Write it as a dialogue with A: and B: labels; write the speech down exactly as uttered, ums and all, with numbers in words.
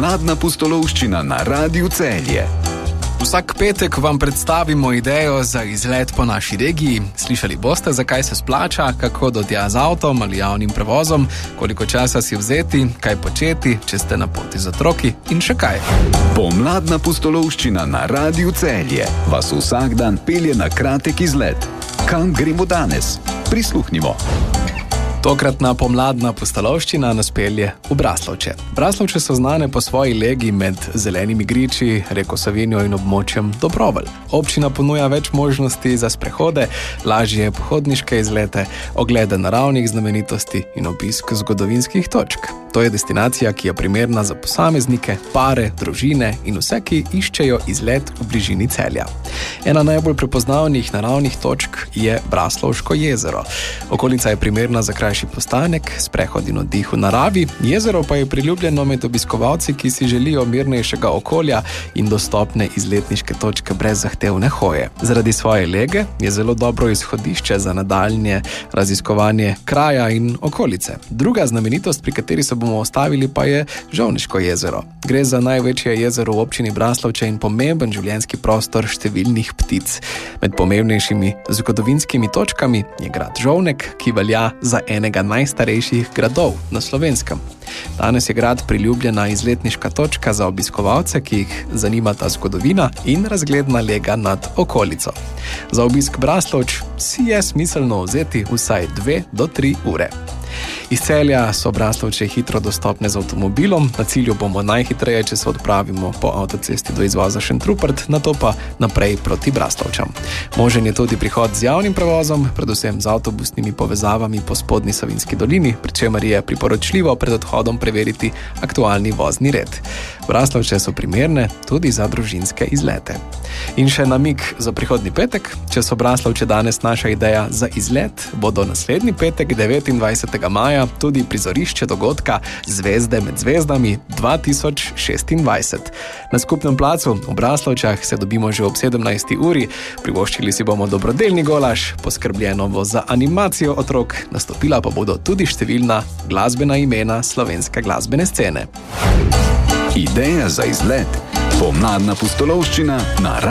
A: Pomladna pustolovščina na Radiu Celje.
B: Vsak petek vam predstavimo idejo za izlet po naši regiji. Slišali boste, zakaj se splača, kako do tja z avtom ali javnim prevozom, koliko časa si vzeti, kaj početi, če ste na poti z otroki in še kaj.
A: Pomladna pustolovščina na Radiu Celje vas vsak dan pelje na kratek izlet. Kam gremo danes? Prisluhnimo.
B: Tokratna pomladna pustolovščina nas pelje v Braslovče. Braslovče so znane po svoji legi med zelenimi griči, reko Savinjo in območjem Dobrovelj. Občina ponuja več možnosti za sprehode, lažje pohodniške izlete, oglede naravnih znamenitosti in obisk zgodovinskih točk. To je destinacija, ki je primerna za posameznike, pare, družine in vse, ki iščejo izlet v bližini Celja. Ena najbolj prepoznavnih naravnih točk je Braslovško jezero. Okolica je primerna za krajši postanek, sprehod in oddih v naravi, jezero pa je priljubljeno med obiskovalci, ki si želijo mirnejšega okolja in dostopne izletniške točke brez zahtevne hoje. Zaradi svoje lege je zelo dobro izhodišče za nadaljnje raziskovanje kraja in okolice. Druga znamenitost, pri kateri se bomo ostavili, pa je Žovniško jezero. Gre za največje jezero v občini Braslovče in pomemben življenjski prostor številnih ptic. Med pomembnejšimi zgodovinskimi točkami je grad Žovnek, ki velja za enega najstarejših gradov na Slovenskem. Danes je grad priljubljena izletniška točka za obiskovalce, ki jih zanima ta zgodovina in razgledna lega nad okolico. Za obisk Braslovč si je smiselno vzeti vsaj dve do tri ure. Iz Celja so Braslovče hitro dostopne z avtomobilom, na cilju bomo najhitreje, če se odpravimo po avtocesti do izvoza Šentrupert, nato pa naprej proti Braslovčam. Možen je tudi prihod z javnim prevozom, predvsem z avtobusnimi povezavami po spodnji Savinjski dolini, pri čemer je priporočljivo pred odhodom preveriti aktualni vozni red. Braslovče so primerne tudi za družinske izlete. In še namig za prihodnji petek, če so Braslovče danes naša ideja za izlet, bodo naslednji petek devetindvajsetega maja tudi prizorišče dogodka Zvezde med zvezdami dva tisoč šestindvajset. Na skupnem placu v Braslovčah se dobimo že ob sedemnajsti uri, privoščili si bomo dobrodelni golaž, poskrbljeno bo za animacijo otrok, nastopila pa bodo tudi številna glasbena imena slovenske glasbene scene.
A: Ideja za izlet. Pomladna pustolovščina na